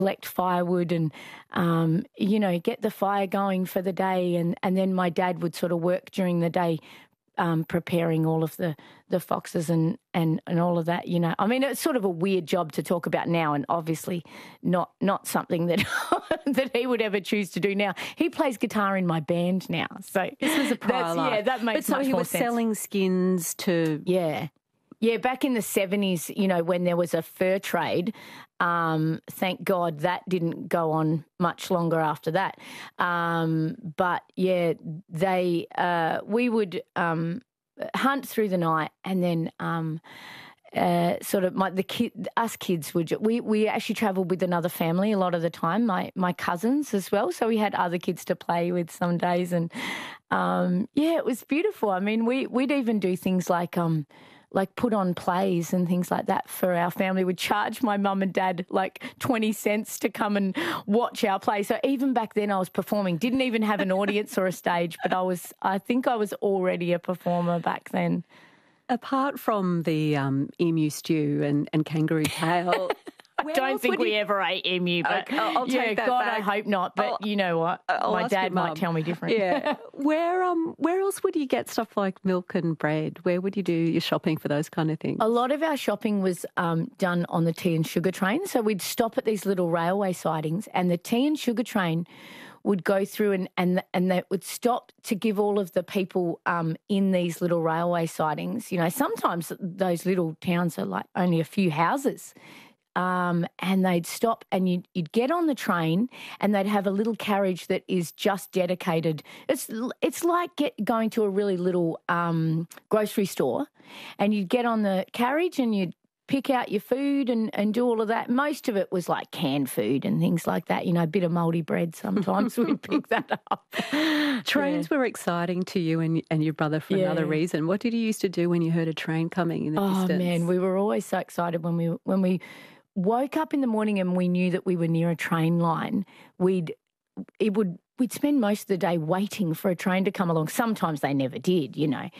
collect firewood and, get the fire going for the day. And then my dad would sort of work during the day preparing all of the foxes and all of that, I mean, it's sort of a weird job to talk about now, and obviously not something that that he would ever choose to do now. He plays guitar in my band now. So this was a prior life. Yeah, that makes much more sense. But so he was selling skins to... Yeah, back in the 70s, when there was a fur trade, thank God that didn't go on much longer after that. But, yeah, we would hunt through the night, and then us kids would... We actually travelled with another family a lot of the time, my cousins as well, so we had other kids to play with some days. And, it was beautiful. I mean, we'd even do things like put on plays and things like that for our family. We'd charge my mum and dad like 20 cents to come and watch our play. So even back then I was performing, didn't even have an audience or a stage, but I think I was already a performer back then. Apart from the emu stew and kangaroo tail... I don't think we ever ate emu, but I'll take that God, back. I hope not. But you know what? My dad might tell me different. Yeah. Where else would you get stuff like milk and bread? Where would you do your shopping for those kind of things? A lot of our shopping was done on the tea and sugar train. So we'd stop at these little railway sidings, and the tea and sugar train would go through and they would stop to give all of the people in these little railway sidings. Sometimes those little towns are like only a few houses. And they'd stop, and you'd get on the train, and they'd have a little carriage that is just dedicated. It's like going to a really little grocery store, and you'd get on the carriage and you'd pick out your food and do all of that. Most of it was like canned food and things like that, a bit of mouldy bread sometimes. We'd pick that up. Trains were exciting to you and your brother for another reason. What did you used to do when you heard a train coming in the distance? Oh, man, we were always so excited when we woke up in the morning and we knew that we were near a train line. We'd spend most of the day waiting for a train to come along. Sometimes they never did,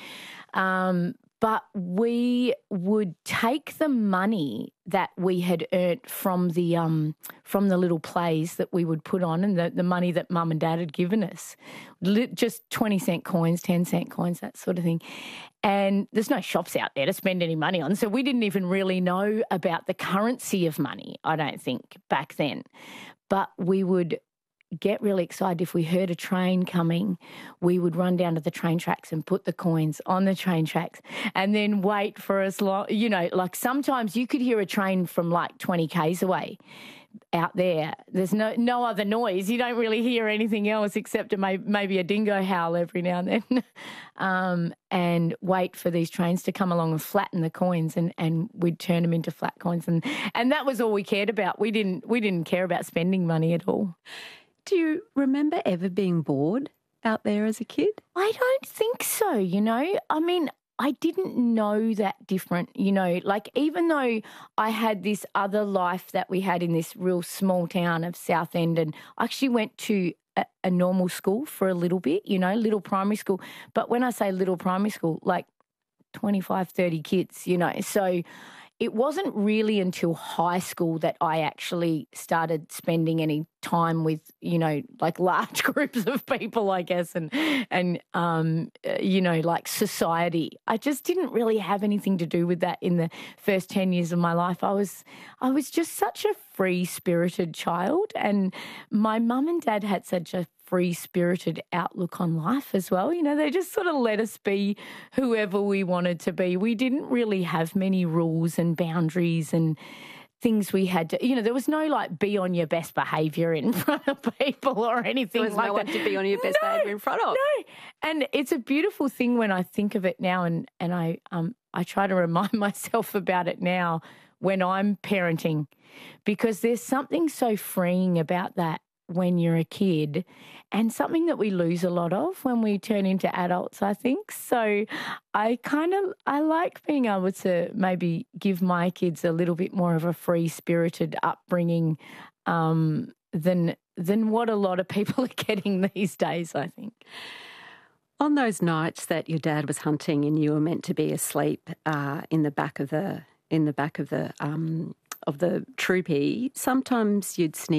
but we would take the money that we had earned from the little plays that we would put on, and the money that Mum and Dad had given us, just 20-cent coins, 10-cent coins, that sort of thing. And there's no shops out there to spend any money on, so we didn't even really know about the currency of money, I don't think, back then. But we would get really excited if we heard a train coming. We would run down to the train tracks and put the coins on the train tracks and then wait for as long, like sometimes you could hear a train from like 20 k's away out there. There's no other noise. You don't really hear anything else except maybe a dingo howl every now and then. And wait for these trains to come along and flatten the coins, and we'd turn them into flat coins. And that was all we cared about. We didn't care about spending money at all. Do you remember ever being bored out there as a kid? I don't think so, I mean, I didn't know that different, like even though I had this other life that we had in this real small town of Southend, and I actually went to a normal school for a little bit, little primary school. But when I say little primary school, like 25, 30 kids, so it wasn't really until high school that I actually started spending any time with, like large groups of people, I guess, and like society. I just didn't really have anything to do with that in the first 10 years of my life. I was just such a free-spirited child, and my mum and dad had such a free-spirited outlook on life as well. They just sort of let us be whoever we wanted to be. We didn't really have many rules and boundaries and things we had to, there was no like be on your best behaviour in front of people or anything like that. There was no one to be on your best behaviour in front of. No, and it's a beautiful thing when I think of it now, and I try to remind myself about it now when I'm parenting, because there's something so freeing about that when you're a kid, and something that we lose a lot of when we turn into adults, I think. So I like being able to maybe give my kids a little bit more of a free-spirited upbringing than what a lot of people are getting these days, I think. On those nights that your dad was hunting and you were meant to be asleep in the back of the of the troopy, sometimes you'd sneak